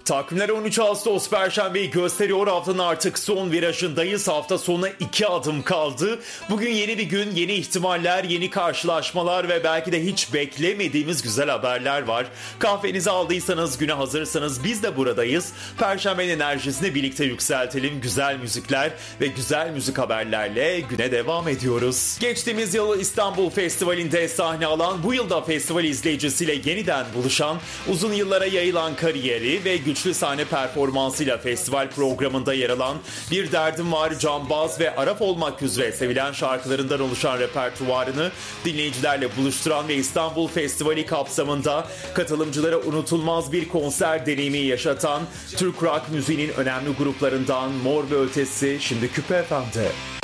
Takvimler 13 Ağustos Perşembe'yi gösteriyor. Haftanın artık son virajındayız. Hafta sonuna 2 adım kaldı. Bugün yeni bir gün, yeni ihtimaller, yeni karşılaşmalar ve belki de hiç beklemediğimiz güzel haberler var. Kahvenizi aldıysanız, güne hazırsanız biz de buradayız. Perşembenin enerjisini birlikte yükseltelim. Güzel müzikler ve güzel müzik haberlerle güne devam ediyoruz. Geçtiğimiz yıl İstanbul Festivali'nde sahne alan, bu yılda festival izleyicisiyle yeniden buluşan, uzun yıllara yayılan kariyeri ve güçlü sahne performansıyla festival programında yer alan Bir Derdim Var, Cambaz ve Araf olmak üzere sevilen şarkılarından oluşan repertuarını dinleyicilerle buluşturan ve İstanbul Festivali kapsamında katılımcılara unutulmaz bir konser deneyimi yaşatan Türk rock müziğinin önemli gruplarından Mor ve Ötesi şimdi Küpe FM'de.